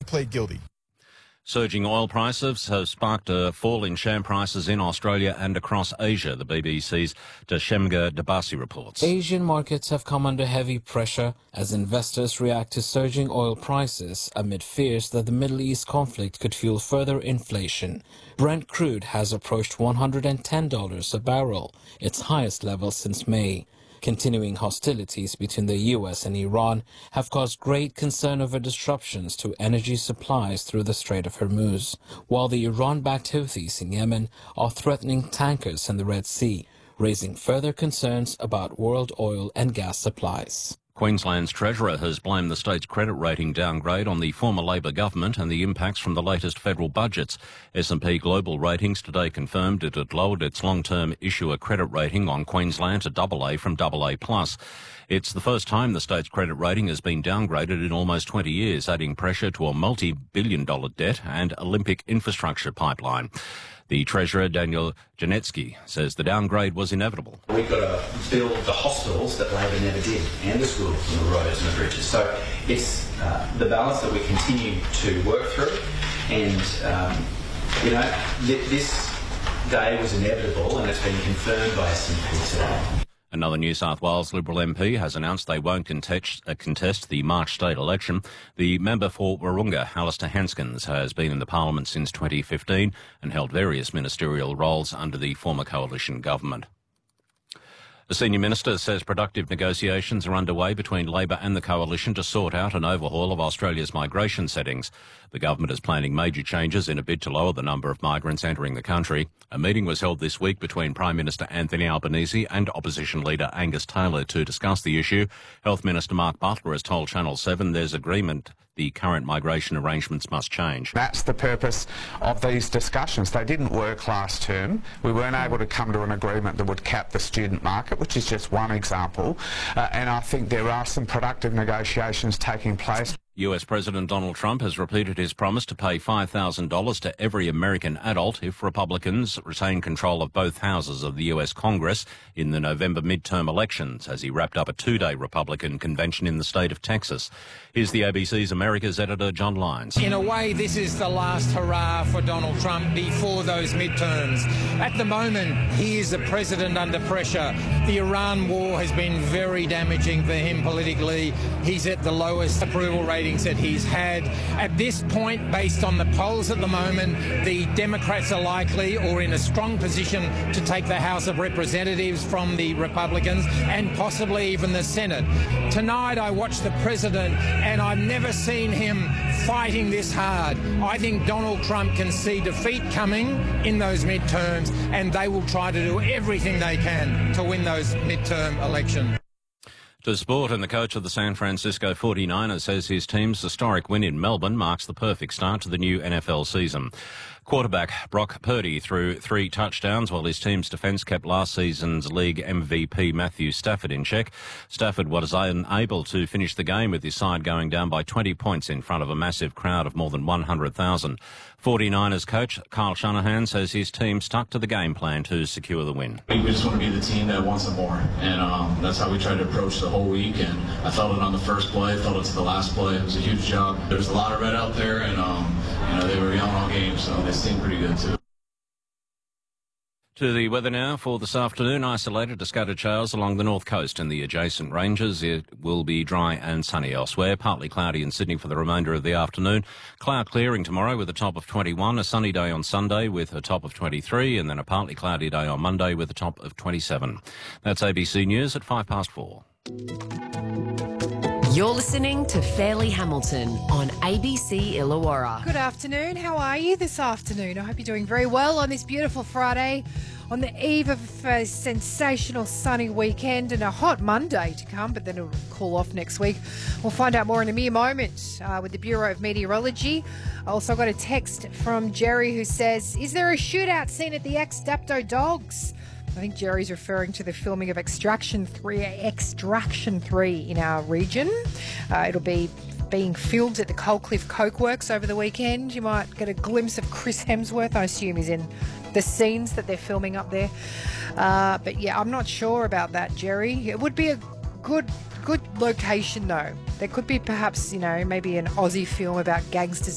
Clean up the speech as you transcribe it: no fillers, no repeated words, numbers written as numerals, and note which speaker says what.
Speaker 1: Plead guilty.
Speaker 2: Surging oil prices have sparked a fall in share prices in Australia and across Asia, the BBC's Dashemga Dabasi reports.
Speaker 3: Asian markets have come under heavy pressure as investors react to surging oil prices amid fears that the Middle East conflict could fuel further inflation. Brent crude has approached $110 a barrel, its highest level since May. Continuing hostilities between the U.S. and Iran have caused great concern over disruptions to energy supplies through the Strait of Hormuz, while the Iran-backed Houthis in Yemen are threatening tankers in the Red Sea, raising further concerns about world oil and gas supplies.
Speaker 2: Queensland's Treasurer has blamed the state's credit rating downgrade on the former Labor government and the impacts from the latest federal budgets. S&P Global Ratings today confirmed it had lowered its long-term issuer credit rating on Queensland to AA from AA+. It's the first time the state's credit rating has been downgraded in almost 20 years, adding pressure to a multi-billion-dollar debt and Olympic infrastructure pipeline. The Treasurer, Daniel Janetsky, says the downgrade was inevitable.
Speaker 4: We've got to build the hospitals that Labor never did, and the schools and the roads and the bridges. So it's the balance that we continue to work through. And, this day was inevitable, and it's been confirmed by S&P today.
Speaker 2: Another New South Wales Liberal MP has announced they won't contest the March state election. The member for Wahroonga, Alistair Hanskins, has been in the parliament since 2015 and held various ministerial roles under the former coalition government. A senior minister says productive negotiations are underway between Labor and the coalition to sort out an overhaul of Australia's migration settings. The government is planning major changes in a bid to lower the number of migrants entering the country. A meeting was held this week between Prime Minister Anthony Albanese and Opposition Leader Angus Taylor to discuss the issue. Health Minister Mark Butler has told Channel 7 there's agreement the current migration arrangements must change.
Speaker 5: That's the purpose of these discussions. They didn't work last term. We weren't able to come to an agreement that would cap the student market, which is just one example. And I think there are some productive negotiations taking place.
Speaker 2: US President Donald Trump has repeated his promise to pay $5,000 to every American adult if Republicans retain control of both houses of the US Congress in the November midterm elections, as he wrapped up a two-day Republican convention in the state of Texas. Here's the ABC's America's editor, John Lyons.
Speaker 6: In a way, this is the last hurrah for Donald Trump before those midterms. At the moment, he is the president under pressure. The Iran war has been very damaging for him politically. He's at the lowest approval rating that he's had. At this point, based on the polls at the moment, the Democrats are likely or in a strong position to take the House of Representatives from the Republicans and possibly even the Senate. Tonight I watched the president and I've never seen him fighting this hard. I think Donald Trump can see defeat coming in those midterms, and they will try to do everything they can to win those midterm elections.
Speaker 2: To sport, and the coach of the San Francisco 49ers says his team's historic win in Melbourne marks the perfect start to the new NFL season. Quarterback Brock Purdy threw 3 touchdowns while his team's defence kept last season's league MVP Matthew Stafford in check. Stafford was unable to finish the game with his side going down by 20 points in front of a massive crowd of more than 100,000. 49ers coach Kyle Shanahan says his team stuck to the game plan to secure the win.
Speaker 7: We just want to be the team that wants it more, and that's how we tried to approach the whole week, and I felt it on the first play, felt it to the last play. It was a huge job. There's a lot of red out there, and they were yelling all game, so they seemed pretty good too.
Speaker 2: To the weather now for this afternoon. Isolated to scattered showers along the north coast and the adjacent ranges. It will be dry and sunny elsewhere. Partly cloudy in Sydney for the remainder of the afternoon. Cloud clearing tomorrow with a top of 21. A sunny day on Sunday with a top of 23. And then a partly cloudy day on Monday with a top of 27. That's ABC News at 4:05.
Speaker 8: You're listening to Fairleigh Hamilton on ABC Illawarra.
Speaker 9: Good afternoon. How are you this afternoon? I hope you're doing very well on this beautiful Friday, on the eve of a sensational sunny weekend and a hot Monday to come, but then it'll cool off next week. We'll find out more in a mere moment with the Bureau of Meteorology. I also got a text from Jerry who says, is there a shootout scene at the ex-Dapto Dogs? I think Jerry's referring to the filming of Extraction 3 in our region. It'll be being filmed at the Coalcliff Coke Works over the weekend. You might get a glimpse of Chris Hemsworth. I assume he's in the scenes that they're filming up there. But yeah, I'm not sure about that, Jerry. It would be a good location though. There could be perhaps, maybe an Aussie film about gangsters